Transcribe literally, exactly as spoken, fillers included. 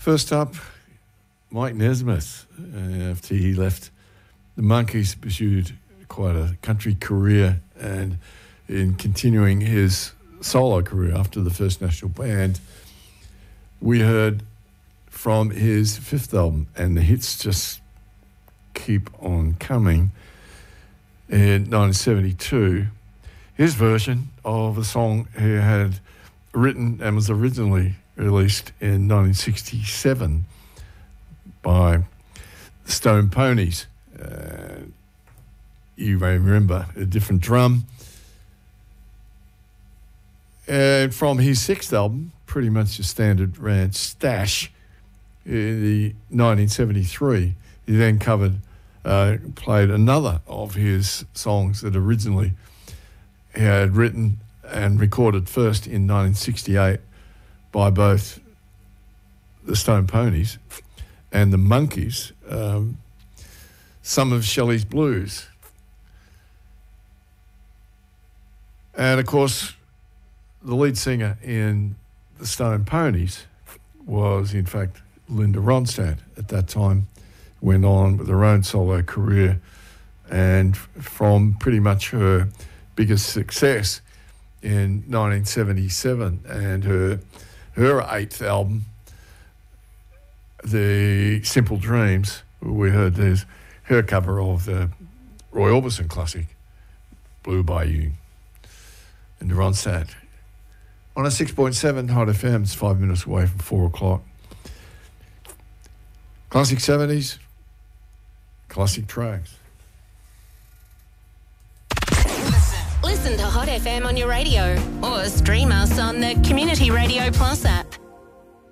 First up, Mike Nesmith. Uh, after he left the Monkees, pursued quite a country career, and in continuing his solo career after the First National Band, we heard from his fifth album, and the hits just keep on coming. In nineteen seventy-two, his version of a song he had written and was originally released in nineteen sixty-seven by the Stone Ponies. Uh, you may remember a different drum. And from his sixth album, pretty much a standard ranch stash, in the nineteen seventy-three, he then covered, uh, played another of his songs that originally he had written and recorded first in nineteen sixty-eight by both the Stone Ponies and the Monkees, um, some of Shelley's Blues. And of course, the lead singer in the Stone Ponies was, in fact, Linda Ronstadt. At that time, went on with her own solo career, and from pretty much her biggest success in nineteen seventy-seven and her her eighth album, The Simple Dreams, we heard there's her cover of the Roy Orbison classic, Blue Bayou. And Ronstadt on a six point seven Hot F M. It's five minutes away from four o'clock. Classic seventies, classic tracks. Listen to Hot F M on your radio or stream us on the Community Radio Plus app.